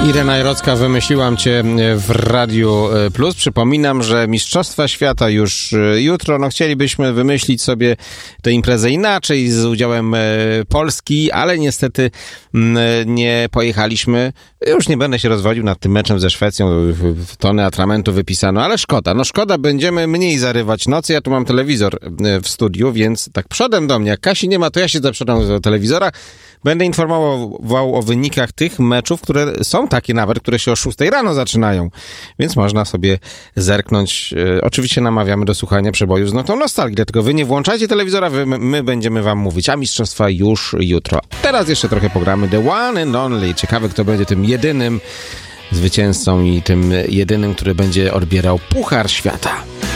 Irena Jarocka, wymyśliłam cię w Radiu Plus. Przypominam, że Mistrzostwa Świata już jutro. No chcielibyśmy wymyślić sobie tę imprezę inaczej, z udziałem Polski, ale niestety nie pojechaliśmy. Już nie będę się rozwodził nad tym meczem ze Szwecją. Tony atramentu wypisano, ale szkoda. No szkoda, będziemy mniej zarywać nocy. Ja tu mam telewizor w studiu, więc tak przodem do mnie. Jak Kasi nie ma, to ja siedzę przodem do telewizora. Będę informował o wynikach tych meczów, które są takie nawet, które się o 6 rano zaczynają. Więc można sobie zerknąć. Oczywiście namawiamy do słuchania przeboju z notą nostalgii. Dlatego wy nie włączajcie telewizora, my będziemy wam mówić. A mistrzostwa już jutro. Teraz jeszcze trochę pogramy The One and Only. Ciekawe, kto będzie tym jedynym zwycięzcą i tym jedynym, który będzie odbierał Puchar Świata.